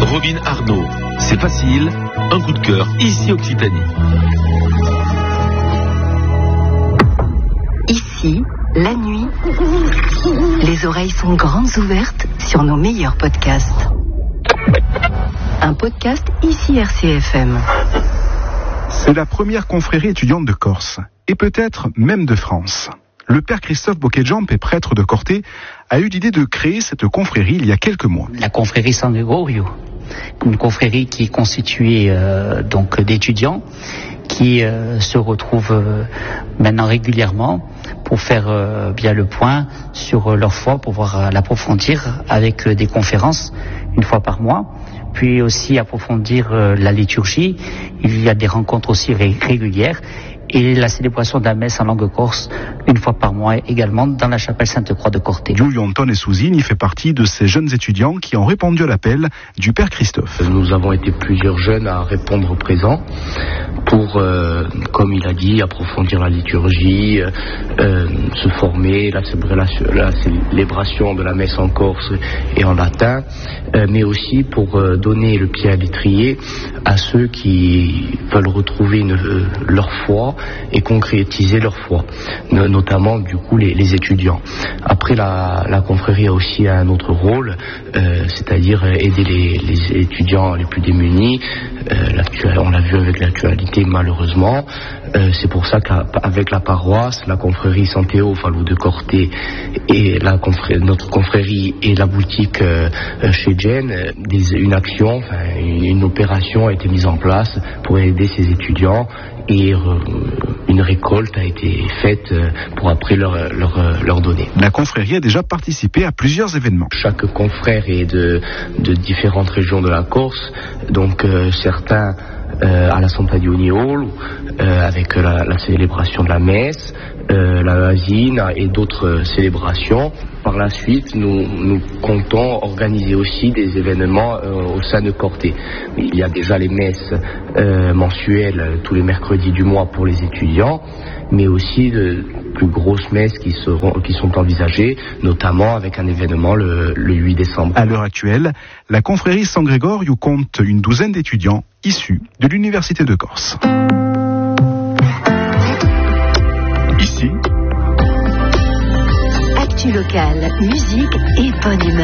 Robin Arnaud, c'est facile, un coup de cœur, ici Occitanie. Ici, la nuit, les oreilles sont grandes ouvertes sur nos meilleurs podcasts. Un podcast ici RCFM. C'est la première confrérie étudiante de Corse, et peut-être même de France. Le père Christophe Bocquet-Jamp, prêtre de Corté, a eu l'idée de créer cette confrérie il y a quelques mois. La confrérie San Gregorio, une confrérie qui est constituée donc d'étudiants qui se retrouvent maintenant régulièrement pour faire bien le point sur leur foi, pour pouvoir l'approfondir avec des conférences une fois par mois. Puis aussi approfondir la liturgie. Il y a des rencontres aussi régulières et la célébration de la messe en langue corse une fois par mois également dans la chapelle Sainte-Croix de Corté. Giulio Antone Sousini fait partie de ces jeunes étudiants qui ont répondu à l'appel du père Christophe. Nous avons été plusieurs jeunes à répondre présent pour, comme il a dit, approfondir la liturgie, se former, la célébration de la messe en corse et en latin, mais aussi pour donner le pied à l'étrier à ceux qui veulent retrouver leur foi et concrétiser leur foi, notamment du coup les étudiants. Après la confrérie a aussi un autre rôle, c'est-à-dire aider les étudiants les plus démunis. On l'a vu avec l'actualité malheureusement. C'est pour ça qu'avec la paroisse, la confrérie Saint-Théophile de Corté et notre confrérie et la boutique chez Jen, une action, une opération a été mise en place pour aider ces étudiants et une récolte a été faite pour après leur donner. La confrérie a déjà participé à plusieurs événements. Chaque confrère est de différentes régions de la Corse, donc certains à la Santa Dioni Hall avec la célébration de la messe, la Vasine et d'autres célébrations. Par la suite, nous comptons organiser aussi des événements au sein de Corté. Il y a déjà les messes mensuelles tous les mercredis du mois pour les étudiants, mais aussi de plus grosses messes qui sont envisagées, notamment avec un événement le 8 décembre. À l'heure actuelle, la confrérie San Gregorio compte une douzaine d'étudiants issus de l'Université de Corse. Ici, Actu locale, musique et bonne humeur.